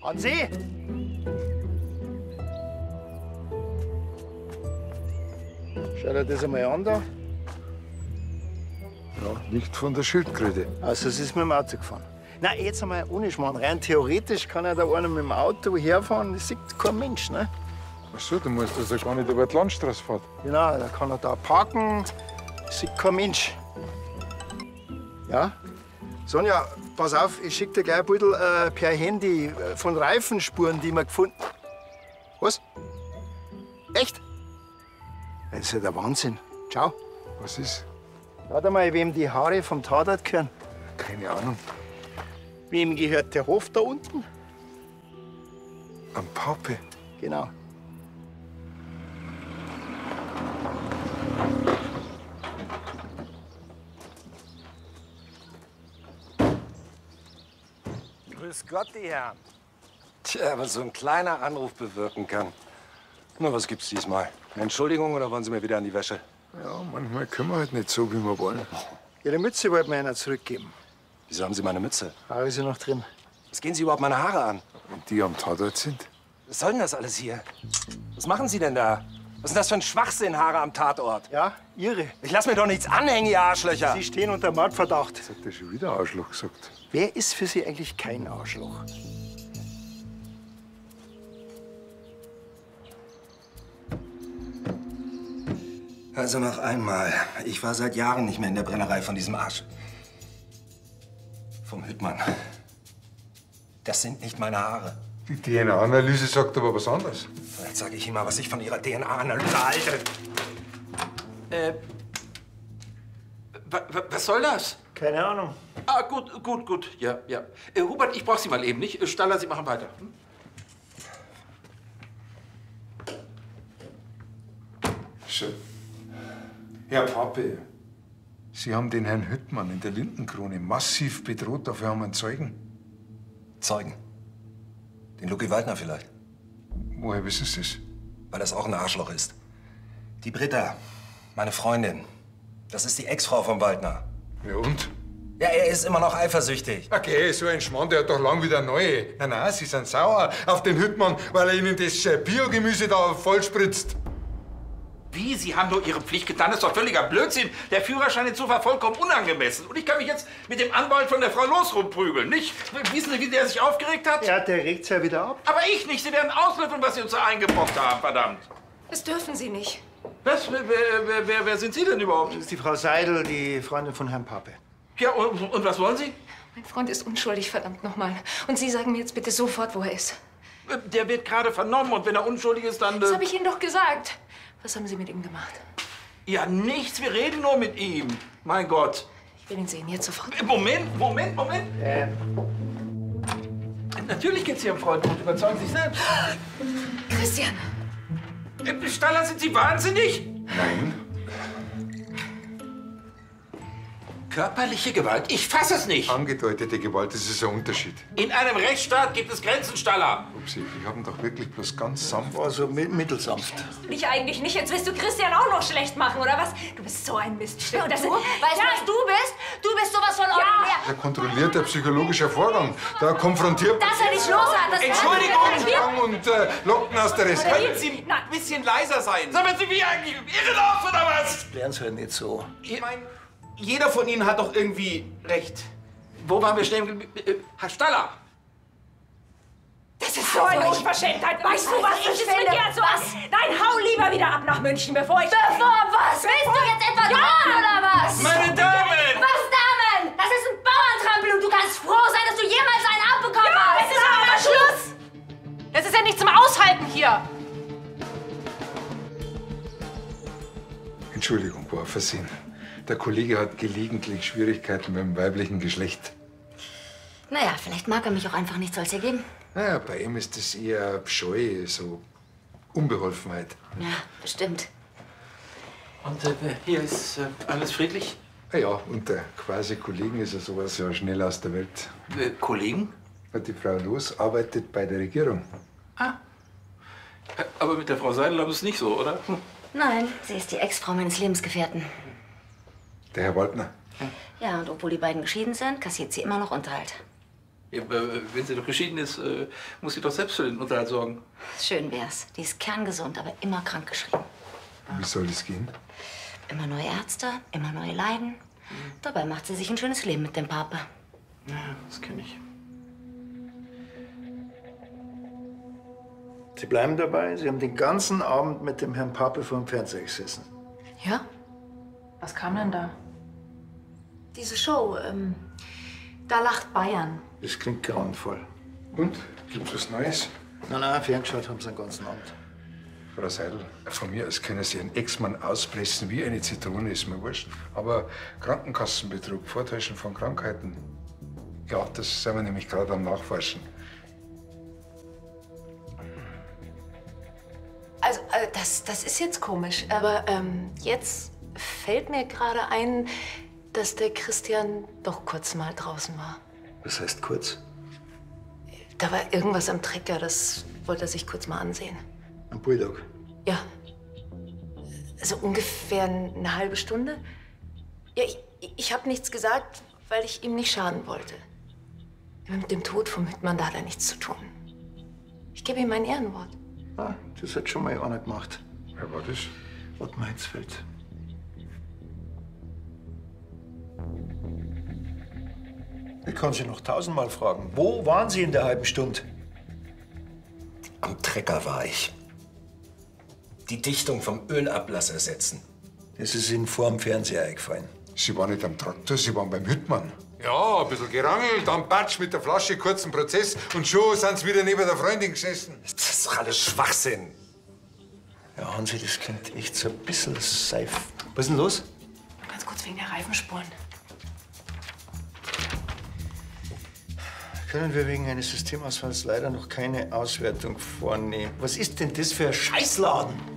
An Sie! Schau dir das einmal an da. Ja, nicht von der Schildkröte. Also, es ist mit dem Auto gefahren. Na, jetzt einmal ohne Schmarrn. Rein theoretisch kann ja da einer mit dem Auto herfahren, das sieht kein Mensch, ne? Ach so, du musst also gar nicht über die Landstraße fahren. Genau, da kann er da parken, das sieht kein Mensch. Ja? Sonja, pass auf, ich schick dir gleich ein bisschen per Handy von Reifenspuren, die wir gefunden haben. Was? Echt? Das ist ja der Wahnsinn. Ciao. Was ist? Warte mal, wem die Haare vom Tatort gehören. Keine Ahnung. Wem gehört der Hof da unten? Am Paupe. Genau. Grüß Gott, die Herren. Tja, was so ein kleiner Anruf bewirken kann. Na, was gibt's diesmal? Eine Entschuldigung oder wollen Sie mir wieder an die Wäsche? Ja, manchmal können wir halt nicht so, wie wir wollen. Ihre Mütze wollten mir einer zurückgeben. Wieso haben Sie meine Mütze? Haare ist ja noch drin. Was gehen Sie überhaupt meine Haare an? Wenn die am Tatort sind. Was soll denn das alles hier? Was machen Sie denn da? Was ist denn das für ein Schwachsinn, Haare am Tatort? Ja, Ihre. Ich lass mir doch nichts anhängen, ihr Arschlöcher! Sie stehen unter Mordverdacht. Jetzt hat der schon wieder Arschloch gesagt. Wer ist für Sie eigentlich kein Arschloch? Also noch einmal. Ich war seit Jahren nicht mehr in der Brennerei von diesem Arsch. Vom Hüttmann. Das sind nicht meine Haare. Die DNA-Analyse sagt aber was anderes. Jetzt sage ich Ihnen mal, was ich von Ihrer DNA-Analyse halte. Was soll das? Keine Ahnung. Ah, gut. Ja. Hubert, ich brauch Sie mal eben nicht. Staller, Sie machen weiter. Hm? Schön. Herr Pape, Sie haben den Herrn Hüttmann in der Lindenkrone massiv bedroht. Dafür haben wir einen Zeugen. Zeugen. Den Lucky Waldner vielleicht. Woher wissen Sie das? Weil das auch ein Arschloch ist. Die Britta, meine Freundin, das ist die Ex-Frau von Waldner. Ja und? Ja, er ist immer noch eifersüchtig. Okay, so ein Schmarrn, der hat doch lang wieder neue. Nein, Sie sind sauer auf den Hüttmann, weil er Ihnen das Biogemüse da vollspritzt. Wie? Sie haben nur Ihre Pflicht getan? Das ist doch völliger Blödsinn. Der Führerschein ist so vollkommen unangemessen. Und ich kann mich jetzt mit dem Anwalt von der Frau Loos rumprügeln, nicht? Wissen Sie, wie der sich aufgeregt hat? Ja, der regt's ja wieder ab. Aber ich nicht. Sie werden auslöffeln, was Sie uns da eingebrockt haben, verdammt. Das dürfen Sie nicht. Was? Wer sind Sie denn überhaupt? Das ist die Frau Seidel, die Freundin von Herrn Pape. Ja, und was wollen Sie? Mein Freund ist unschuldig, verdammt nochmal. Und Sie sagen mir jetzt bitte sofort, wo er ist. Der wird gerade vernommen und wenn er unschuldig ist, dann... Das habe ich Ihnen doch gesagt. Was haben Sie mit ihm gemacht? Ja, nichts. Wir reden nur mit ihm. Mein Gott. Ich will ihn sehen, jetzt sofort. Moment. Natürlich geht's Ihrem Freund gut. Überzeugen Sie sich selbst. Christian! Staller, sind Sie wahnsinnig? Nein. Körperliche Gewalt? Ich fasse es nicht. Angedeutete Gewalt, das ist ein Unterschied. In einem Rechtsstaat gibt es Grenzen, Staller. Upsi, ich hab ihn doch wirklich bloß ganz sanft. War so mittelsanft. Ich eigentlich nicht. Jetzt willst du Christian auch noch schlecht machen, oder was? Du bist so ein Miststück. Und du? Weißt du, was du bist? Du bist sowas von ordinär. Ein kontrollierter psychologischer Vorgang. Da konfrontiert man Dass er nicht los hat, das Entschuldigung. und Locken aus der Rest. Können Sie ein bisschen leiser sein? Sagen Sie, wie eigentlich? Irrenhaft oder was? Klären's halt nicht so. Ich meine, jeder von Ihnen hat doch irgendwie recht. Wo waren wir stehen geblieben? Herr Staller! Das ist so eine Unverschämtheit. Weißt du, was ich finde? Was? Nein, hau lieber wieder ab nach München, bevor ich... Bevor was? Willst du jetzt etwa drohen, oder was? Meine Damen! Was, Damen? Das ist ein Bauerntrampel und du kannst froh sein, dass du jemals einen abbekommen hast. Es ist aber Schluss! Das ist ja nicht zum Aushalten hier. Entschuldigung, war ein Versehen. Der Kollege hat gelegentlich Schwierigkeiten mit dem weiblichen Geschlecht. Naja, vielleicht mag er mich auch einfach nicht, soll's hier geben. Naja, bei ihm ist das eher Scheu, so Unbeholfenheit. Ja, bestimmt. Und hier ist alles friedlich? Ah ja, unter quasi Kollegen ist er sowas ja schnell aus der Welt. Kollegen? Die Frau Loos arbeitet bei der Regierung. Ah. Aber mit der Frau Seidel ist es nicht so, oder? Nein, sie ist die Ex-Frau meines Lebensgefährten. Der Herr Waldner. Ja, und obwohl die beiden geschieden sind, kassiert sie immer noch Unterhalt. Ja, wenn sie doch geschieden ist, muss sie doch selbst für den Unterhalt sorgen. Schön wär's. Die ist kerngesund, aber immer krankgeschrieben. Wie soll das gehen? Immer neue Ärzte, immer neue Leiden. Dabei macht sie sich ein schönes Leben mit dem Papa. Ja, das kenne ich. Sie bleiben dabei, Sie haben den ganzen Abend mit dem Herrn Pape vor dem Fernseher gesessen. Ja? Was kam denn da? Diese Show, da lacht Bayern. Das klingt grauenvoll. Und? Gibt's was Neues? Nein, ferngeschaut haben Sie den ganzen Abend. Frau Seidel, von mir aus können Sie einen Ex-Mann auspressen wie eine Zitrone, ist mir wurscht. Aber Krankenkassenbetrug, Vortäuschen von Krankheiten, ja, das sind wir nämlich gerade am Nachforschen. Also, das ist jetzt komisch. Aber jetzt fällt mir gerade ein, dass der Christian doch kurz mal draußen war. Was heißt kurz? Da war irgendwas am Trecker, das wollte er sich kurz mal ansehen. Ein Bulldog. Ja. Also ungefähr eine halbe Stunde. Ja, ich habe nichts gesagt, weil ich ihm nicht schaden wollte. Aber mit dem Tod vom Hüttmann, da hat er nichts zu tun. Ich gebe ihm mein Ehrenwort. Ah, das hat schon mal einer gemacht. Wer war das? Ottmar Hitzfeld. Ich kann Sie noch tausendmal fragen. Wo waren Sie in der halben Stunde? Am Trecker war ich. Die Dichtung vom Ölablass ersetzen. Das ist Ihnen vor dem Fernseher eingefallen. Sie waren nicht am Traktor, Sie waren beim Hüttmann. Ja, ein bisschen gerangelt, dann Batsch mit der Flasche, kurzen Prozess und schon sind sie wieder neben der Freundin gesessen. Das ist doch alles Schwachsinn. Ja, Hansi, das klingt echt so ein bisschen safe. Was ist denn los? Ganz kurz wegen der Reifenspuren. Können wir wegen eines Systemausfalls leider noch keine Auswertung vornehmen. Was ist denn das für ein Scheißladen?